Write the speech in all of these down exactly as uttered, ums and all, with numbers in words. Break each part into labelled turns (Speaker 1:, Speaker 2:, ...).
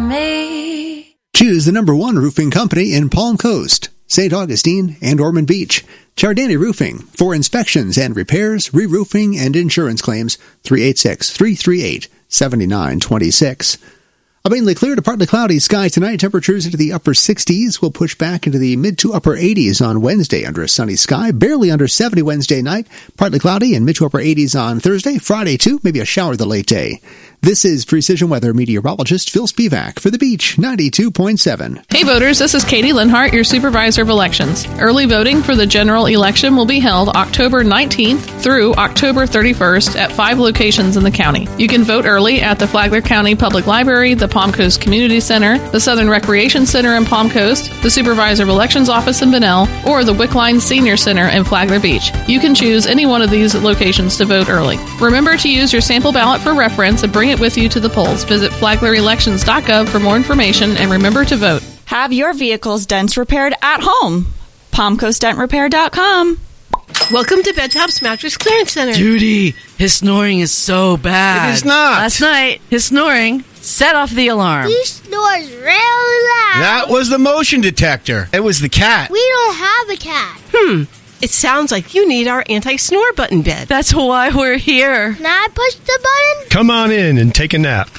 Speaker 1: me.
Speaker 2: Choose the number one roofing company in Palm Coast, Saint Augustine, and Ormond Beach. Ciardini Roofing. For inspections and repairs, re-roofing, and insurance claims, three eight six, three three eight, seven nine two six. A mainly clear to partly cloudy sky tonight. Temperatures into the upper sixties will push back into the mid to upper eighties on Wednesday under a sunny sky. Barely under seventy Wednesday night. Partly cloudy and mid to upper eighties on Thursday. Friday, too. Maybe a shower the late day. This is Precision Weather meteorologist Phil Spivak for The Beach ninety-two point seven.
Speaker 3: Hey voters, this is Katie Linhart, your supervisor of elections. Early voting for the general election will be held October nineteenth through October thirty-first at five locations in the county. You can vote early at the Flagler County Public Library, the Palm Coast Community Center, the Southern Recreation Center in Palm Coast, the Supervisor of Elections Office in Bunnell, or the Wickline Senior Center in Flagler Beach. You can choose any one of these locations to vote early. Remember to use your sample ballot for reference and bring it with you to the polls. Visit flagler elections dot gov for more information and remember to vote.
Speaker 4: Have your vehicle's dents repaired at home. palm coast dent repair dot com.
Speaker 5: Welcome to Bedtop's Mattress Clearance Center.
Speaker 6: Judy, his snoring is so bad.
Speaker 7: It is not.
Speaker 6: Last night, his snoring set off the alarm.
Speaker 8: He snores really loud.
Speaker 7: That was the motion detector. It was the cat.
Speaker 8: We don't have a cat.
Speaker 5: Hmm. It sounds like you need our anti-snore button bed.
Speaker 6: That's why we're here.
Speaker 8: Can I push the button?
Speaker 7: Come on in and take a nap.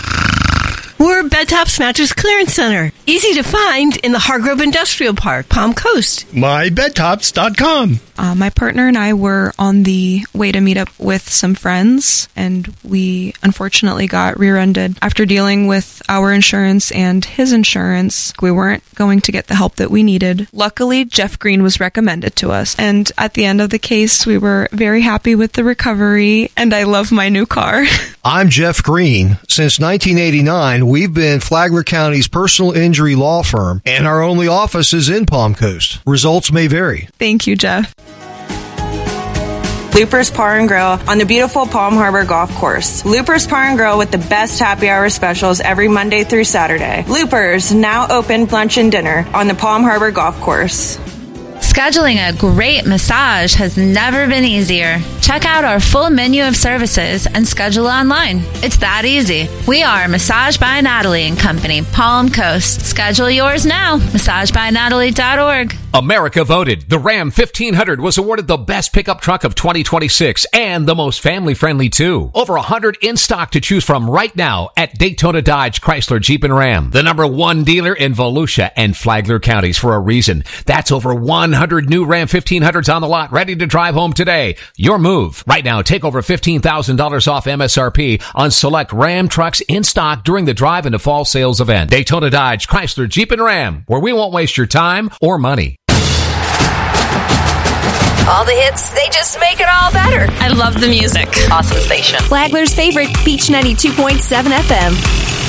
Speaker 5: We're Bedtop's Mattress Clearance Center. Easy to find in the Hargrove Industrial Park, Palm Coast.
Speaker 7: my bed tops dot com.
Speaker 9: Uh, my partner and I were on the way to meet up with some friends, and we unfortunately got rear-ended. After dealing with our insurance and his insurance, we weren't going to get the help that we needed. Luckily, Jeff Green was recommended to us, and at the end of the case, we were very happy with the recovery, and I love my new car.
Speaker 10: I'm Jeff Green. Since nineteen eighty-nine, we've been Flagler County's personal injury law firm, and our only office is in Palm Coast. Results may vary.
Speaker 9: Thank you, Jeff.
Speaker 11: Loopers Bar and Grill on the beautiful Palm Harbor Golf Course. Loopers Bar and Grill with the best happy hour specials every Monday through Saturday. Loopers, now open lunch and dinner on the Palm Harbor Golf Course.
Speaker 12: Scheduling a great massage has never been easier. Check out our full menu of services and schedule online. It's that easy. We are Massage by Natalie and Company, Palm Coast. Schedule yours now. massage by natalie dot org.
Speaker 13: America voted. The Ram fifteen hundred was awarded the best pickup truck of twenty twenty-six and the most family-friendly, too. Over one hundred in stock to choose from right now at Daytona Dodge, Chrysler, Jeep, and Ram. The number one dealer in Volusia and Flagler counties for a reason. That's over one hundred new Ram fifteen hundreds on the lot, ready to drive home today. Your move. Right now, take over fifteen thousand dollars off M S R P on select Ram trucks in stock during the drive into fall sales event. Daytona Dodge, Chrysler, Jeep, and Ram, where we won't waste your time or money.
Speaker 1: All the hits, they just make it all better.
Speaker 3: I love the music.
Speaker 1: Awesome station.
Speaker 14: Flagler's favorite, Beach ninety-two point seven F M.